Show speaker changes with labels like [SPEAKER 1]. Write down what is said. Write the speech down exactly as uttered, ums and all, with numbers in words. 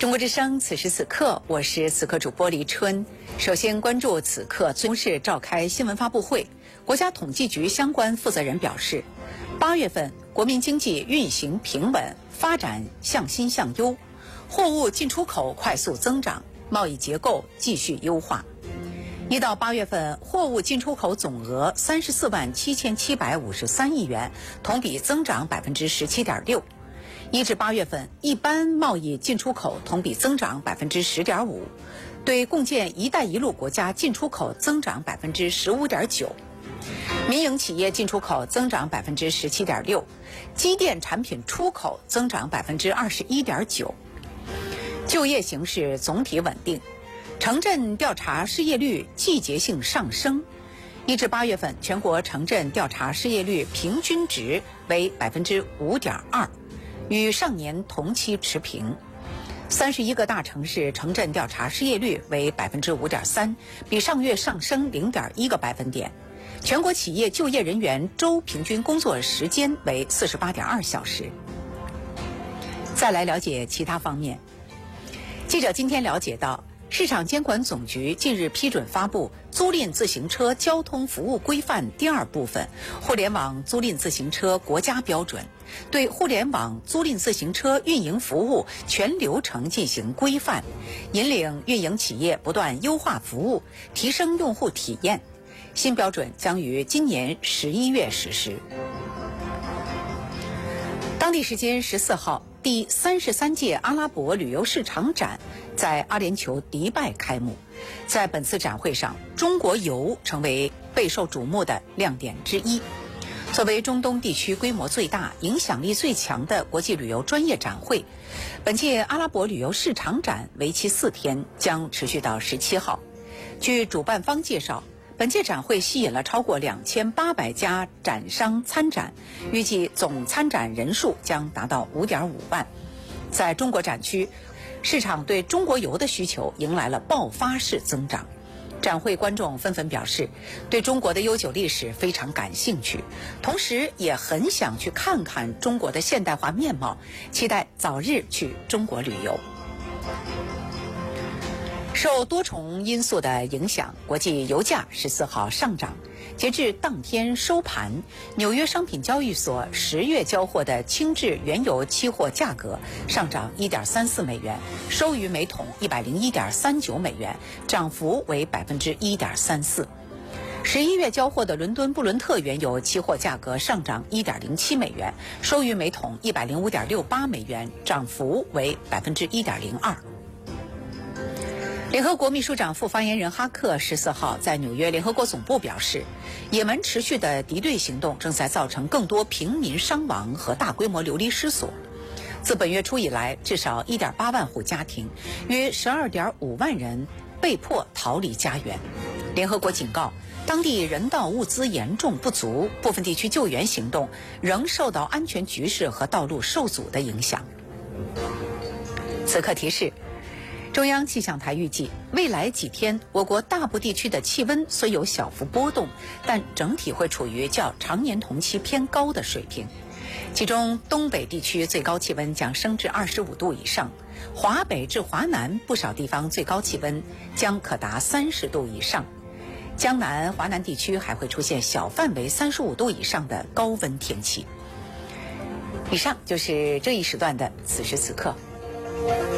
[SPEAKER 1] 中国之声，此时此刻，我是此刻主播黎春。首先关注此刻中市召开新闻发布会，国家统计局相关负责人表示，八月份国民经济运行平稳，发展向新向优，货物进出口快速增长，贸易结构继续优化。一到八月份，货物进出口总额三十四万七千七百五十三亿元，同比增长百分之十七点六。一至八月份，一般贸易进出口同比增长百分之十点五，对共建“一带一路”国家进出口增长百分之十五点九，民营企业进出口增长百分之十七点六，机电产品出口增长百分之二十一点九。就业形势总体稳定，城镇调查失业率季节性上升。一至八月份，全国城镇调查失业率平均值为百分之五点二。与上年同期持平，三十一个大城市城镇调查失业率为百分之五点三，比上月上升零点一个百分点。全国企业就业人员周平均工作时间为四十八点二小时。再来了解其他方面，记者今天了解到，市场监管总局近日批准发布《租赁自行车交通服务规范》第二部分《互联网租赁自行车国家标准》，对互联网租赁自行车运营服务全流程进行规范，引领运营企业不断优化服务，提升用户体验。新标准将于今年十一月实施。当地时间十四号，第三十三届阿拉伯旅游市场展在阿联酋迪拜开幕。在本次展会上，中国游成为备受瞩目的亮点之一。作为中东地区规模最大、影响力最强的国际旅游专业展会，本届阿拉伯旅游市场展为期四天，将持续到十七号。据主办方介绍，本届展会吸引了超过两千八百家展商参展，预计总参展人数将达到五点五万。在中国展区，市场对中国游的需求迎来了爆发式增长。展会观众纷纷表示，对中国的悠久历史非常感兴趣，同时也很想去看看中国的现代化面貌，期待早日去中国旅游。受多重因素的影响，国际油价十四号上涨。截至当天收盘，纽约商品交易所十月交货的轻质原油期货价格上涨 一点三四美元，收于每桶 一百零一点三九美元，涨幅为 百分之一点三四。十一月交货的伦敦布伦特原油期货价格上涨 一点零七美元，收于每桶 一百零五点六八美元，涨幅为 百分之一点零二。联合国秘书长副发言人哈克十四号在纽约联合国总部表示，也门持续的敌对行动正在造成更多平民伤亡和大规模流离失所。自本月初以来，至少 一点八万户家庭，约 十二点五万人被迫逃离家园。联合国警告，当地人道物资严重不足，部分地区救援行动仍受到安全局势和道路受阻的影响。此刻提示，中央气象台预计，未来几天我国大部地区的气温虽有小幅波动，但整体会处于较常年同期偏高的水平。其中东北地区最高气温将升至二十五度以上，华北至华南不少地方最高气温将可达三十度以上，江南、华南地区还会出现小范围三十五度以上的高温天气。以上就是这一时段的此时此刻。